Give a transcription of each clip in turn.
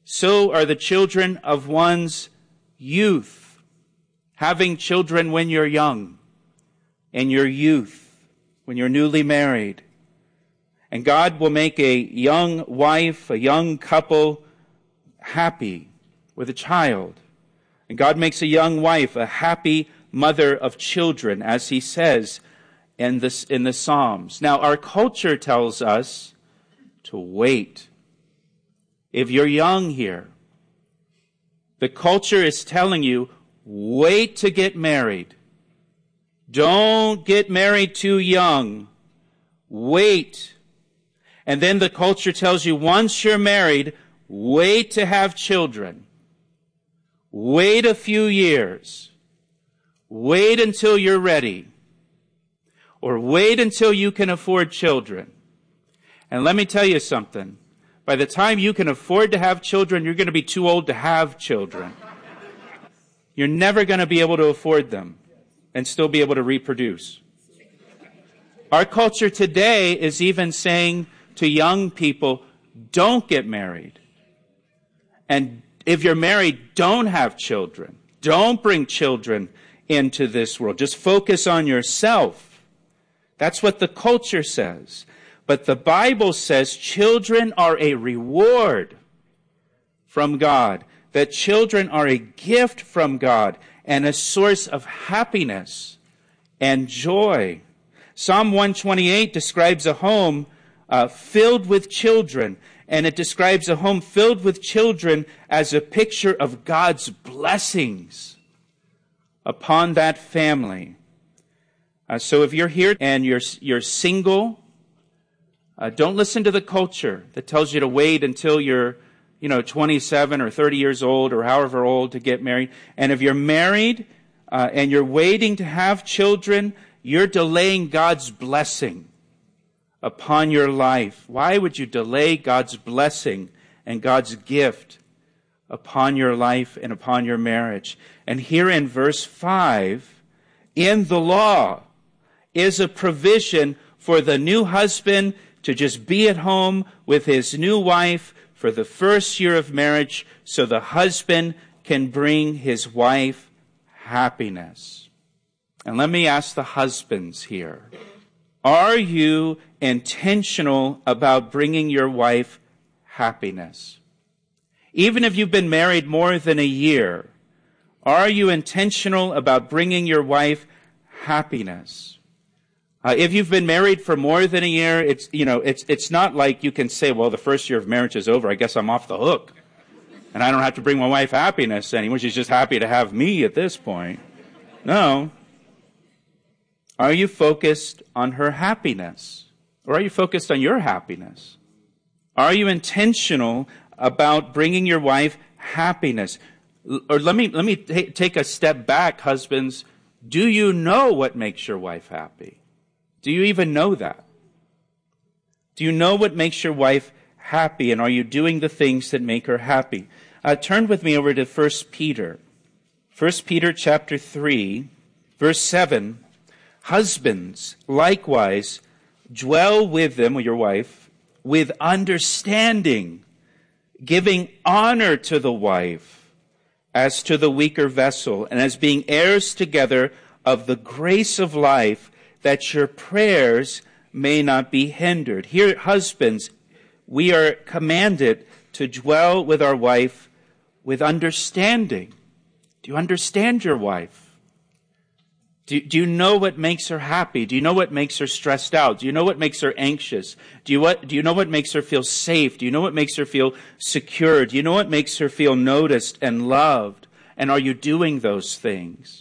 So are the children of one's youth. Having children when you're young, in your youth, when you're newly married. And God will make a young wife, a young couple, happy with a child. And God makes a young wife a happy mother of children, as he says in the Psalms. Now, our culture tells us to wait. If you're young here, the culture is telling you, wait to get married. Don't get married too young. Wait. And then the culture tells you, once you're married, wait to have children. Wait a few years. Wait until you're ready. Or wait until you can afford children. And let me tell you something. By the time you can afford to have children, you're going to be too old to have children. You're never going to be able to afford them and still be able to reproduce. Our culture today is even saying to young people, don't get married. And if you're married, don't have children. Don't bring children into this world. Just focus on yourself. That's what the culture says. But the Bible says children are a reward from God. That children are a gift from God and a source of happiness and joy. Psalm 128 describes a home filled with children. And it describes a home filled with children as a picture of God's blessings upon that family. So if you're here and you're single, don't listen to the culture that tells you to wait until you're 27 or 30 years old or however old to get married. And if you're married and you're waiting to have children, you're delaying God's blessing upon your life. Why would you delay God's blessing and God's gift upon your life and upon your marriage? And here in verse 5, in the law is a provision for the new husband to just be at home with his new wife for the first year of marriage so the husband can bring his wife happiness. And let me ask the husbands here. Are you intentional about bringing your wife happiness? Even if you've been married more than a year, are you intentional about bringing your wife happiness? If you've been married for more than a year, it's not like you can say, well, the first year of marriage is over. I guess I'm off the hook. And I don't have to bring my wife happiness anymore. She's just happy to have me at this point. No. Are you focused on her happiness? Or are you focused on your happiness? Are you intentional about bringing your wife happiness? Or let me take a step back, husbands. Do you know what makes your wife happy? Do you even know that? Do you know what makes your wife happy? And are you doing the things that make her happy? Turn with me over to 1 Peter. 1 Peter chapter 3, verse 7. Husbands, likewise, dwell with them, with your wife, with understanding, giving honor to the wife as to the weaker vessel, and as being heirs together of the grace of life, that your prayers may not be hindered. Here, husbands, we are commanded to dwell with our wife with understanding. Do you understand your wife? Do you know what makes her happy? Do you know what makes her stressed out? Do you know what makes her anxious? Do you know what makes her feel safe? Do you know what makes her feel secure? Do you know what makes her feel noticed and loved? And are you doing those things?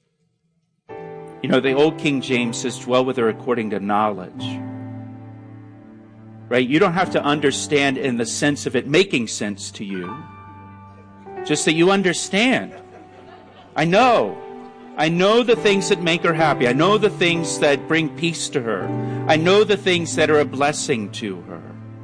The old King James says, dwell with her according to knowledge. Right? You don't have to understand in the sense of it making sense to you. Just that you understand. I know the things that make her happy. I know the things that bring peace to her. I know the things that are a blessing to her.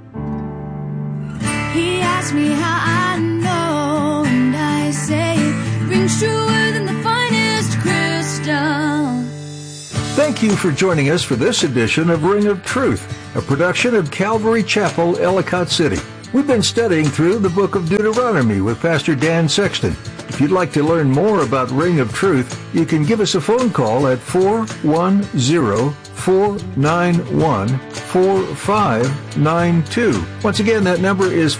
He asked me how I know, and I say it rings truer than the finest crystal. Thank you for joining us for this edition of Ring of Truth, a production of Calvary Chapel, Ellicott City. We've been studying through the book of Deuteronomy with Pastor Dan Sexton. If you'd like to learn more about Ring of Truth, you can give us a phone call at 410-491-4592. Once again, that number is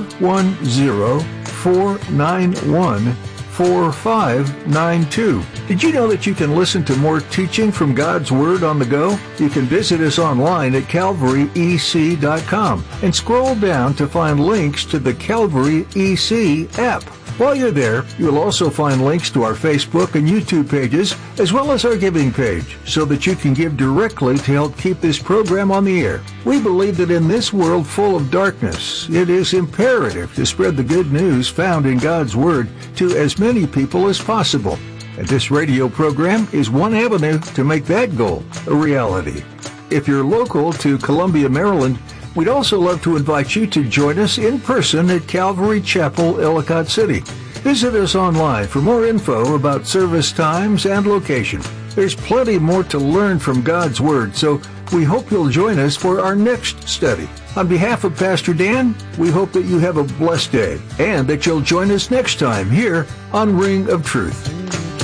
410-491-4592. Did you know that you can listen to more teaching from God's Word on the go? You can visit us online at calvaryec.com and scroll down to find links to the Calvary EC app. While you're there, you'll also find links to our Facebook and YouTube pages, as well as our giving page, so that you can give directly to help keep this program on the air. We believe that in this world full of darkness, it is imperative to spread the good news found in God's Word to as many people as possible. And this radio program is one avenue to make that goal a reality. If you're local to Columbia, Maryland, we'd also love to invite you to join us in person at Calvary Chapel, Ellicott City. Visit us online for more info about service times and location. There's plenty more to learn from God's Word, so we hope you'll join us for our next study. On behalf of Pastor Dan, we hope that you have a blessed day and that you'll join us next time here on Ring of Truth.